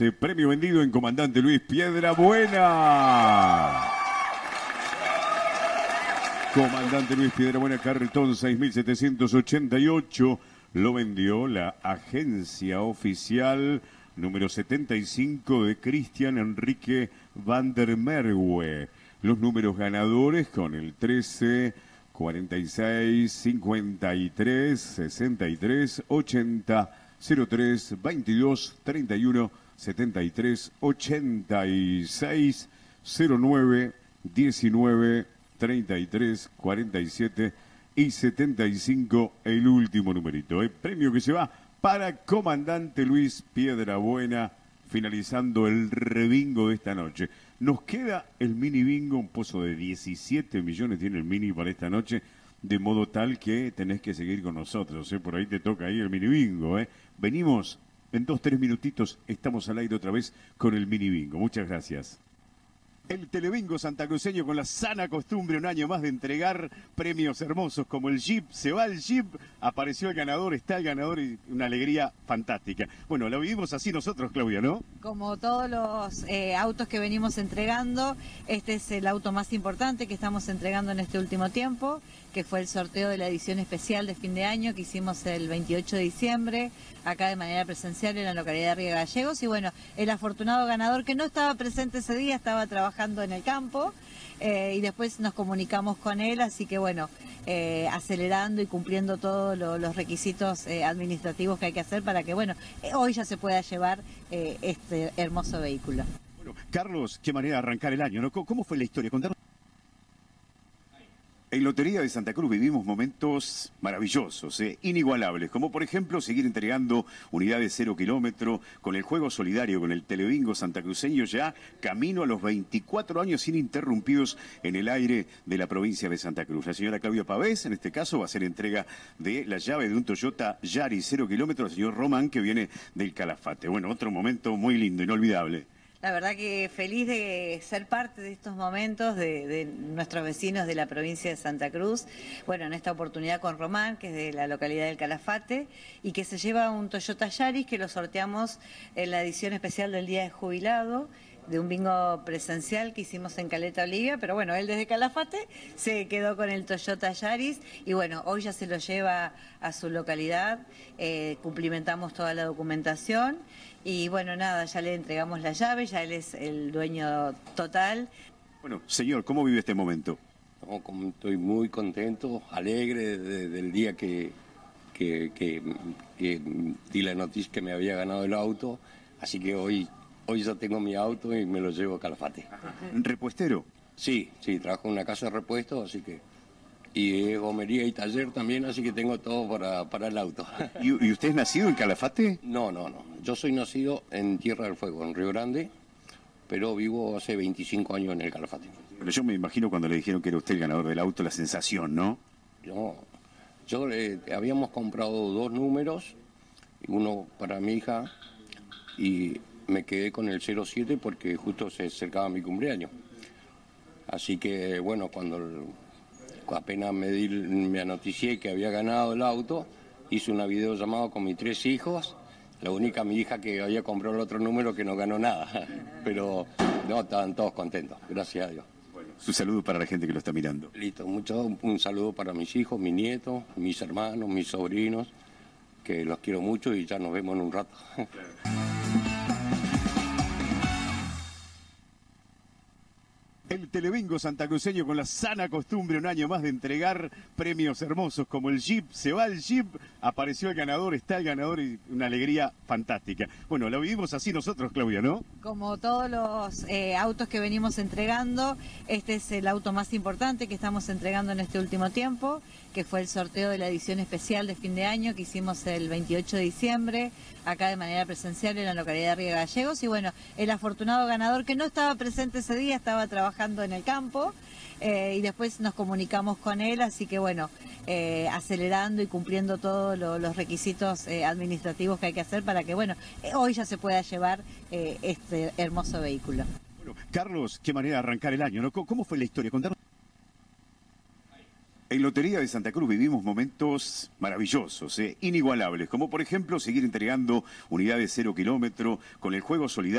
Premio vendido en Comandante Luis Piedrabuena. Comandante Luis Piedrabuena, carretón 6788. Lo vendió la agencia oficial número 75 de Cristian Enrique van der Merwe. Los números ganadores con el 13, 46, 53, 63, 80, 03, 22, 31, 73, 86, 09, 19, 33, 47 y 75, el último numerito. El premio que se va para Comandante Luis Piedrabuena, finalizando el rebingo de esta noche. Nos queda el mini bingo, un pozo de 17 millones tiene el mini para esta noche, de modo tal que tenés que seguir con nosotros, por ahí te toca ahí el mini bingo, Venimos en 2-3 minutitos, estamos al aire otra vez con el mini bingo. Muchas gracias. El Telebingo santacruceño, con la sana costumbre un año más de entregar premios hermosos como el Jeep. Se va el Jeep, apareció el ganador, está el ganador y una alegría fantástica. Bueno, lo vivimos así nosotros, Claudia, ¿no? Como todos los autos que venimos entregando, este es el auto más importante que estamos entregando en este último tiempo, que fue el sorteo de la edición especial de fin de año que hicimos el 28 de diciembre, acá de manera presencial en la localidad de Río Gallegos. Y bueno, el afortunado ganador que no estaba presente ese día, estaba trabajando en el campo, y después nos comunicamos con él, así que bueno, acelerando y cumpliendo todos los requisitos administrativos que hay que hacer para que, bueno, hoy ya se pueda llevar este hermoso vehículo. Bueno, Carlos, qué manera de arrancar el año, ¿no? ¿Cómo fue la historia? Contanos. En Lotería de Santa Cruz vivimos momentos maravillosos, inigualables, como por ejemplo seguir entregando unidades 0 kilómetro con el juego solidario, con el Telebingo santacruceño, ya camino a los 24 años ininterrumpidos en el aire de la provincia de Santa Cruz. La señora Claudia Pavés, en este caso, va a hacer entrega de la llave de un Toyota Yaris 0 kilómetro al señor Román, que viene del Calafate. Bueno, otro momento muy lindo, inolvidable. La verdad que feliz de ser parte de estos momentos de nuestros vecinos de la provincia de Santa Cruz. Bueno, en esta oportunidad con Román, que es de la localidad del Calafate, y que se lleva un Toyota Yaris que lo sorteamos en la edición especial del Día de Jubilado, de un bingo presencial que hicimos en Caleta Olivia, pero bueno, él desde Calafate se quedó con el Toyota Yaris y bueno, hoy ya se lo lleva a su localidad, cumplimentamos toda la documentación y bueno, nada, ya le entregamos la llave, ya él es el dueño total. Bueno, señor, ¿cómo vive este momento? No, estoy muy contento, alegre del día que di la noticia que me había ganado el auto, así que hoy ya tengo mi auto y me lo llevo a Calafate. ¿Repuestero? Sí, trabajo en una casa de repuestos, así que... Y gomería y taller también, así que tengo todo para el auto. ¿Y usted es nacido en Calafate? No. Yo soy nacido en Tierra del Fuego, en Río Grande, pero vivo hace 25 años en el Calafate. Pero yo me imagino cuando le dijeron que era usted el ganador del auto, la sensación, ¿no? Yo habíamos comprado 2 números, uno para mi hija, y me quedé con el 07 porque justo se acercaba mi cumpleaños. Así que, bueno, cuando apenas me anoticié que había ganado el auto, hice una videollamada con mis 3 hijos, la única mi hija que había comprado el otro número que no ganó nada, pero no, estaban todos contentos, gracias a Dios. Bueno, su saludo para la gente que lo está mirando. Listo, un saludo para mis hijos, mis nietos, mis hermanos, mis sobrinos, que los quiero mucho y ya nos vemos en un rato. El Telebingo santacruceño, con la sana costumbre un año más de entregar premios hermosos como el Jeep. Se va el Jeep, apareció el ganador, está el ganador y una alegría fantástica. Bueno, lo vivimos así nosotros, Claudia, ¿no? Como todos los autos que venimos entregando, este es el auto más importante que estamos entregando en este último tiempo, que fue el sorteo de la edición especial de fin de año que hicimos el 28 de diciembre, acá de manera presencial en la localidad de Río Gallegos. Y bueno, el afortunado ganador que no estaba presente ese día, estaba trabajando en el campo, y después nos comunicamos con él, así que bueno, acelerando y cumpliendo todos los requisitos administrativos que hay que hacer para que, bueno, hoy ya se pueda llevar este hermoso vehículo. Bueno, Carlos, qué manera de arrancar el año, ¿no? ¿Cómo fue la historia? Contanos. En Lotería de Santa Cruz vivimos momentos maravillosos, inigualables, como por ejemplo seguir entregando unidades 0 kilómetro con el juego solidario.